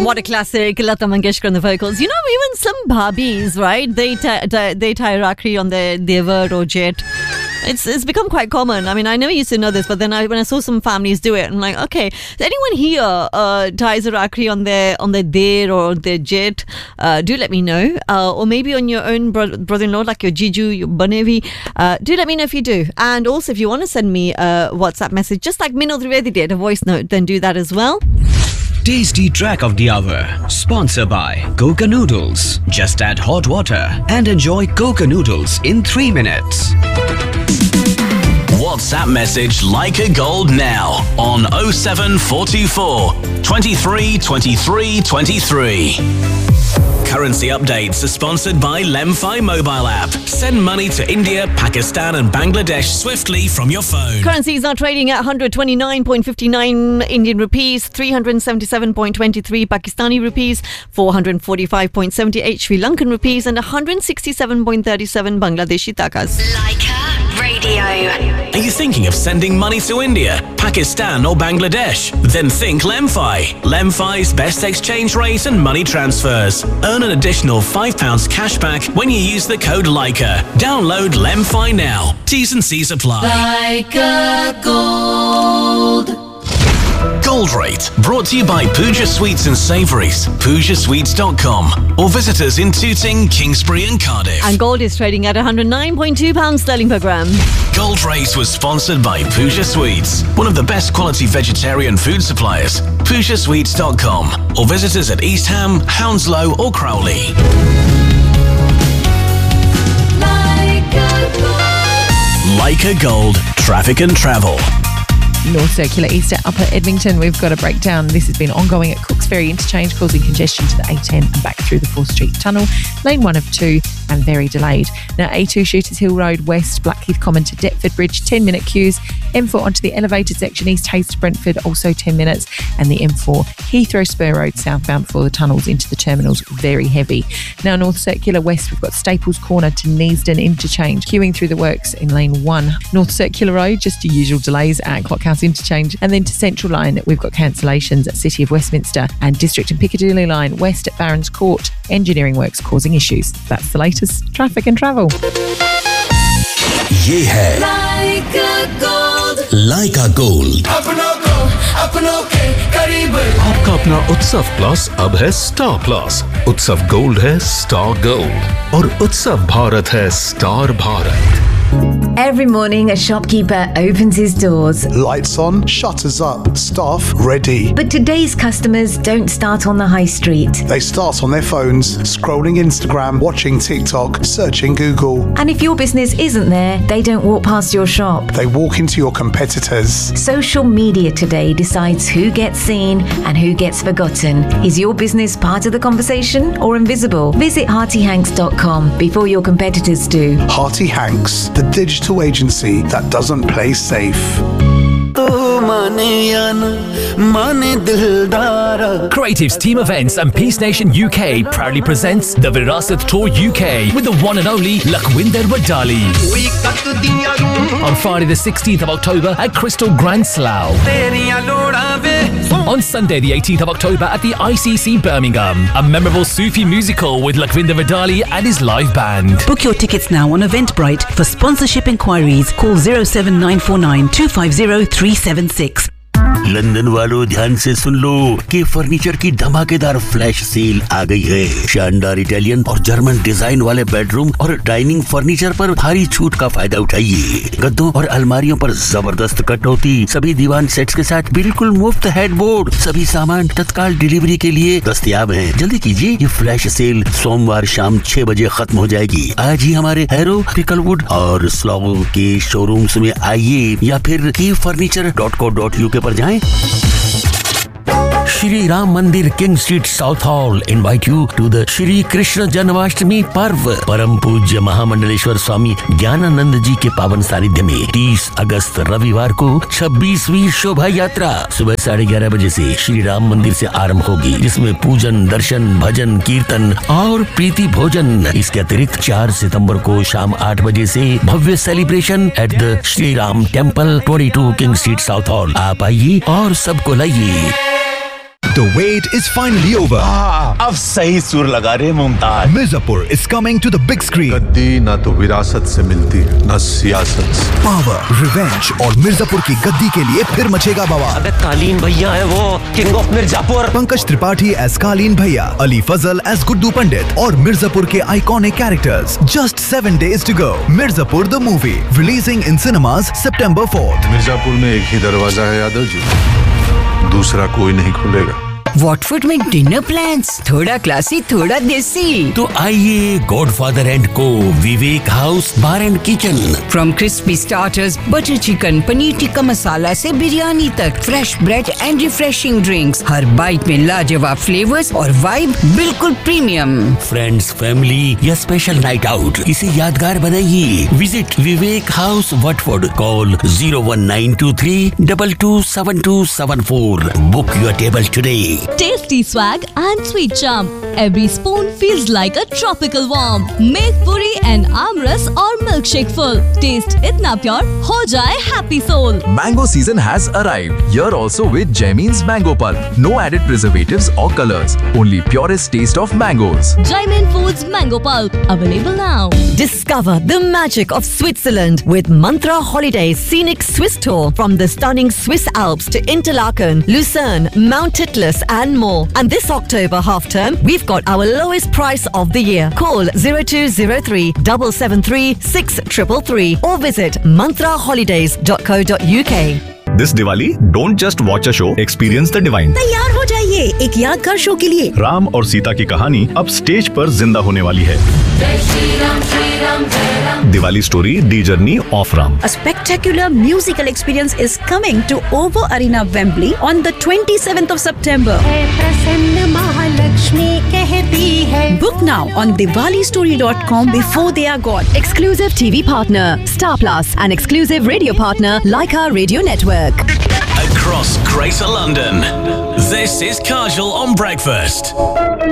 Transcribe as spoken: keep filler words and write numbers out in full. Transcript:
What a classic, Lata Mangeshkar on the vocals. You know, even some bhabis, right? They tie, tie, they tie rakhi on their devar or jet. It's it's become quite common. I mean, I never used to know this, but then I, when I saw some families do it, I'm like, okay, does anyone here uh, ties a rakhi on their on their der or their jet? Uh, do let me know. Uh, or maybe on your own bro- brother-in-law, like your jiju, your banevi. Uh, do let me know if you do. And also, if you want to send me a WhatsApp message, just like Minal Trivedi did, a voice note, then do that as well. Tasty track of the hour, sponsored by Coca Noodles. Just add hot water and enjoy Coca Noodles in three minutes. WhatsApp message Leica Gold now on oh seven four two four, twenty-three, twenty-three, twenty-three. Currency updates are sponsored by Lemfi mobile app. Send money to India, Pakistan and Bangladesh swiftly from your phone. Currencies are trading at one hundred twenty-nine point five nine Indian rupees, three hundred seventy-seven point two three Pakistani rupees, four hundred forty-five point seven eight Sri Lankan rupees and one hundred sixty-seven point three seven Bangladeshi takas. Leica Radio. Are you thinking of sending money to India, Pakistan or Bangladesh? Then think Lemfi. Lemfi's best exchange rate and money transfers. Earn an additional five pounds cash back when you use the code Leica. Download Lemfi now. T's and C's apply. Leica Gold. Gold Rate, brought to you by Pooja Sweets and Savouries, pooja sweets dot com, or visit us in Tooting, Kingsbury and Cardiff. And gold is trading at one hundred nine point two pounds sterling per gram. Gold Rate was sponsored by Pooja Sweets, one of the best quality vegetarian food suppliers, pooja sweets dot com, or visit us at East Ham, Hounslow or Crowley. Leica Gold. Leica Gold, traffic and travel. North Circular East at Upper Edmonton. We've got a breakdown. This has been ongoing at Cooks Ferry Interchange, causing congestion to the A ten and back through the fourth Street Tunnel. Lane one of two and very delayed. Now A two Shooters Hill Road West, Blackheath Common to Deptford Bridge, ten minute queues. M four onto the elevated section East Hayes to Brentford, also ten minutes. And the M four Heathrow Spur Road southbound for the tunnels into the terminals, very heavy. Now North Circular West, we've got Staples Corner to Neasden Interchange, queuing through the works in lane one. North Circular Road, just your usual delays at Clockhouse Interchange. And then to Central Line, we've got cancellations at City of Westminster and District and Piccadilly Line West at Barons Court. Engineering works causing issues. That's the latest traffic and travel. ये है Leica Gold. Leica Gold. अपनों को अपनों के करीब। आपका अपना उत्सव प्लस अब है स्टार प्लस। उत्सव गोल्ड है स्टार गोल्ड और उत्सव भारत है star Bharat. Every morning, a shopkeeper opens his doors. Lights on, shutters up, staff ready. But today's customers don't start on the high street. They start on their phones, scrolling Instagram, watching TikTok, searching Google. And if your business isn't there, they don't walk past your shop. They walk into your competitors. Social media today decides who gets seen and who gets forgotten. Is your business part of the conversation or invisible? Visit Hearty Hanks dot com before your competitors do. Hearty Hanks, the digital agency that doesn't play safe. Creatives Team Events and Peace Nation U K proudly presents the Virasat Tour U K with the one and only Lakhwinder Wadali. On Friday the sixteenth of October at Crystal Grand Slough. On Sunday the eighteenth of October at the I C C Birmingham. A memorable Sufi musical with Lakhwinder Wadali and his live band. Book your tickets now on Eventbrite. For sponsorship inquiries, call zero seven nine four nine two five zero three seven six. London वालों ध्यान से सुन लो कि furniture की धमाकेदार flash sale आ गई है। शानदार Italian और जर्मन डिजाइन वाले बेडरूम और डाइनिंग फर्नीचर पर भारी छूट का फायदा उठाइए। गद्दों और अलमारियों पर जबरदस्त कटौती, सभी दीवान सेट्स के साथ बिल्कुल मुफ्त हेडबोर्ड, सभी सामान तत्काल डिलीवरी के लिए दस्तयाब हैं। जल्दी कीजिए, ये फ्लैश सेल सोमवार शाम छह बजे खत्म हो जाएगी। आज ही हमारे हैरो, पिकलवुड और स्लॉगो के शोरूम्स में आइए या फिर की furniture dot co dot UK पर जाएं। Shri Ram Mandir, King Street, South Hall invite you to the Shri Krishna Janmashtami Parv. परम पूज्य महामंडलेश्वर स्वामी ज्ञानानंद जी के पावन सानिध्य में तीस अगस्त रविवार को छब्बीसवीं शोभा यात्रा सुबह साढ़े ग्यारह बजे से श्री राम मंदिर से आरंभ होगी, जिसमें पूजन, दर्शन, भजन, कीर्तन और प्रीति भोजन। इसके अतिरिक्त चार सितंबर को शाम आठ बजे से भव्य celebration at the Shri Ram temple, बाईस किंग स्ट्रीट, साउथ हॉल। आप आइए और सबको लाइए। The wait is finally over. अब सही सुर लगा रे Mumtaz. Mirzapur is coming to the big screen. गद्दी ना तो विरासत से मिलती है, ना सियासत से. Power, revenge और मिर्जापुर की गद्दी के लिए फिर मचेगा बवाल. अबे कालीन भैया है वो, king of Mirzapur. Pankaj Tripathi as कालीन भैया, अली फजल as गुड्डू पंडित और मिर्जापुर के iconic characters. Just seven days to go. Mirzapur the movie releasing in cinemas September fourth. Mirzapur में एक ही दरवाजा है यादव जी, दूसरा कोई नहीं खुलेगा. वॉटफोर्ड में डिनर प्लान्स, थोड़ा क्लासी थोड़ा देसी. तो आइए गॉडफादर एंड को विवेक house bar and kitchen. From crispy starters, butter chicken, paneer tikka masala से बिरयानी तक, fresh bread and refreshing drinks. Her bite में लाजवाब फ्लेवर्स और वाइब बिल्कुल प्रीमियम. फ्रेंड्स, फैमिली या स्पेशल नाइट आउट, इसे यादगार बनाइए. Visit Vivek house Watford. Call zero one nine to three double two seven to seven four. Book your table today. Tasty swag and sweet charm. Every spoon feels like a tropical warm. Make puri and amras or milkshake full. Taste itna pure, ho jaye happy soul. Mango season has arrived. Here also with Jaimin's Mango Pulp. No added preservatives or colors. Only purest taste of mangoes. Jaimin Foods Mango Pulp. Available now. Discover the magic of Switzerland with Mantra Holidays Scenic Swiss Tour from the stunning Swiss Alps to Interlaken, Lucerne, Mount Titlis and more. And this October half term, we've got our lowest price of the year. Call zero two zero three seven seven three six three three or visit mantra holidays dot co dot u k. This Diwali, don't just watch a show, experience the divine. तैयार हो जाइए एक यादगार show के लिए. राम और सीता की कहानी अब स्टेज पर जिंदा होने वाली है. Diwali story, The Journey of Ram. A spectacular musical experience is coming to O two Arena Wembley on the twenty-seventh of September. Book now on diwali story dot com before they are gone. Exclusive T V partner Star Plus and exclusive radio partner Leica Radio Network. Across Greater London, this is Kajal on Breakfast.